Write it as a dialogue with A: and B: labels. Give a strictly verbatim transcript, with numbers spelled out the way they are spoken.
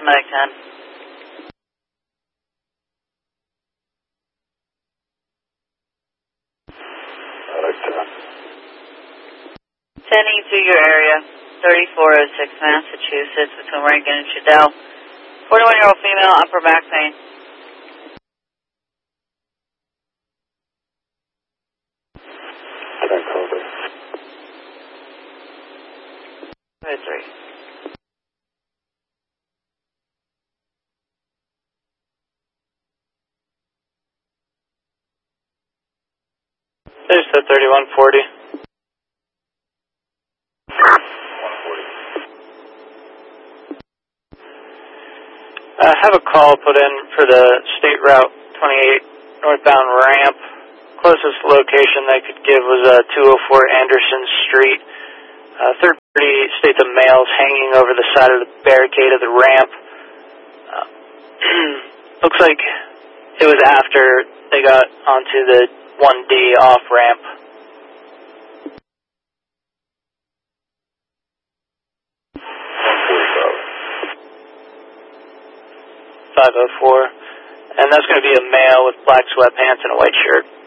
A: Medic ten.
B: Medic ten.
A: Sending to your area, thirty-four oh six Massachusetts, between Rankin and Chadell. forty-one-year-old female, upper back pain.
B: ten Cobra.
A: oh three.
C: There's the thirty-one forty. I have a call put in for the State Route twenty-eight northbound ramp. Closest location they could give was uh, two oh four Anderson Street. Uh, third party states a male's hanging over the side of the barricade of the ramp. Uh, looks like it was after they got onto the one D off ramp. five oh four, and that's going to be a male with black sweatpants and a white shirt.